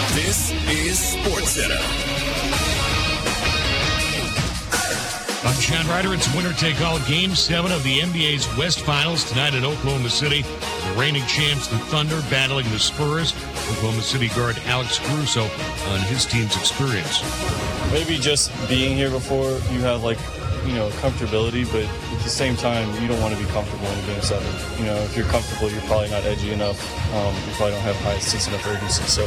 This is SportsCenter. I'm John Ryder. It's winner-take-all Game 7 of the NBA's West Finals tonight in Oklahoma City. The reigning champs, the Thunder, battling the Spurs. Oklahoma City guard Alex Caruso on his team's experience. Maybe just being here before, you have comfortability, but at the same time, you don't want to be comfortable in Game 7. If you're comfortable, you're probably not edgy enough. You probably don't have high sense enough urgency. So,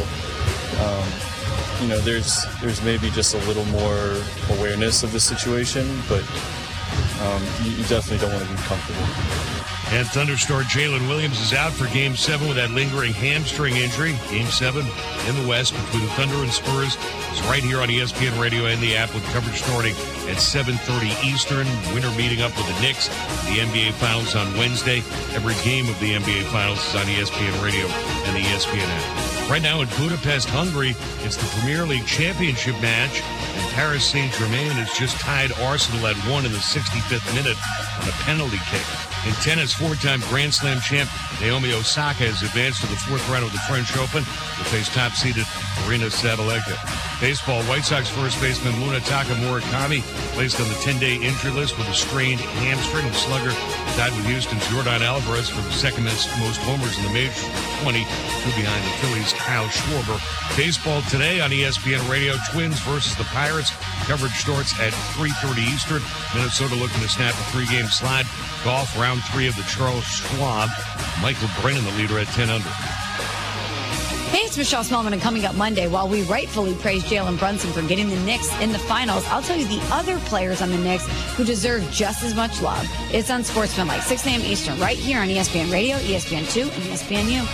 there's maybe just a little more awareness of the situation, but you definitely don't want to be comfortable. And Thunder star Jalen Williams is out for Game 7 with that lingering hamstring injury. Game 7 in the West between the Thunder and Spurs is right here on ESPN Radio and the app with coverage starting at 7:30 Eastern. Winner meeting up with the Knicks. The NBA Finals on Wednesday. Every game of the NBA Finals is on ESPN Radio and the ESPN app. Right now in Budapest, Hungary, it's the Premier League Championship match. And Paris Saint-Germain has just tied Arsenal at 1 in the 65th minute on a penalty kick. In tennis, four-time Grand Slam champ Naomi Osaka has advanced to the fourth round of the French Open to face top-seeded Aryna Sabalenka. Baseball, White Sox first baseman Munetaka Murakami placed on the 10-day injury list with a strained hamstring. The slugger tied with Houston's Yordan Alvarez for the second most homers in the majors, 20, two behind the Phillies' Kyle Schwarber. Baseball today on ESPN Radio, Twins versus the Pirates. Coverage starts at 3:30 Eastern. Minnesota looking to snap a 3-game slide. Golf, round 3 of the Charles Schwab. Michael Brennan, the leader at 10 under. Hey, it's Michelle Smallman, and coming up Monday, while we rightfully praise Jalen Brunson for getting the Knicks in the finals, I'll tell you the other players on the Knicks who deserve just as much love. It's on Sportsmanlike, 6 a.m. Eastern, right here on ESPN Radio, ESPN2, and ESPNU.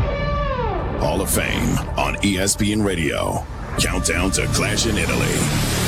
Hall of Fame on ESPN Radio. Countdown to Clash in Italy.